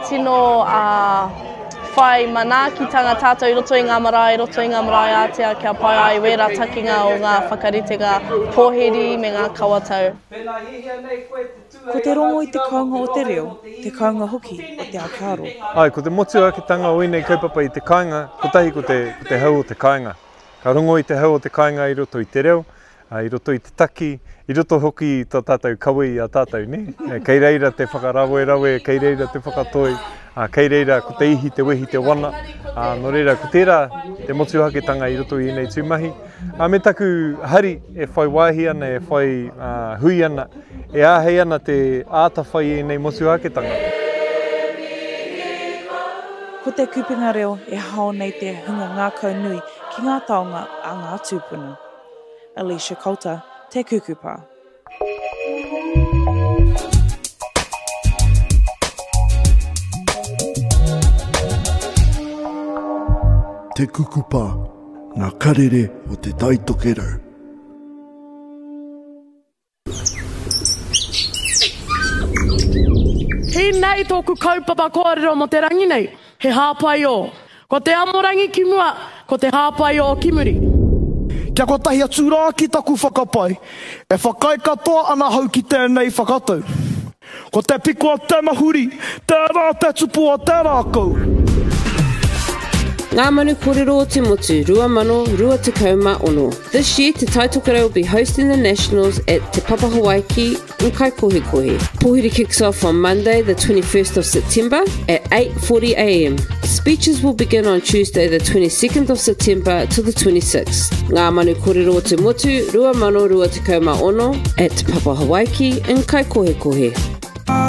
tino whai manaakitanga tātou I roto I ngā marae, Aotea kia pai ai wera takinga o ngā whakaritanga pōheri me ngā kawatau. Ko te rongo I te kaunga o te reo, te kaunga hoki o te ākaro. Ai, ko te motuakitanga o inei kaupapa I te kāinga, ko tahi ko te hau o te kāinga. Ka rongo I te hau o te kāinga I roto I te reo, I roto I te taki, I roto hoki I tā tātou kaui a tātou, ne? Kei reira te whakarawe, kei reira te whakatoi, kei reira ko te ihi, te wehi, te wana. No reira, ko tērā te motuakitanga I roto I nei tūmahi. Me taku hari e whai wāhi ana, e whai hui ana, e āhei ana te ātawhai I nei motuakitanga. Ko te kupunga reo e hao nei te hunga ngākau nui ki ngā taonga a ngā tūpuna. Alicia Coulter, Te Kukupa. Te Kukupa, ngā karere o te taitokerau. He nei tōku kaupapa kōrero mo te rangi nei, he hāpai o. Ko te amorangi ki mua, ko te hāpai o Kimuri. Kia kotahi atu rā ki taku whakapai, e whakai katoa ana hau ki tēnei whakatau. Ko te piko a te mahuri, tērā te tupu a tērā kou. Ngā manu kōrero o te motu, rua mano, rua te kauma ono. This year, Te Taitokerau will be hosting the Nationals at Te Papahawaiki in Kaikohekohe. Pōhiri kicks off on Monday, the 21st of September at 8:40 a.m. Speeches will begin on Tuesday, the 22nd of September to the 26th. Ngā manu kōrero o te motu, rua mano, rua te kauma ono at Te Papahawaiki in Kaikohekohe.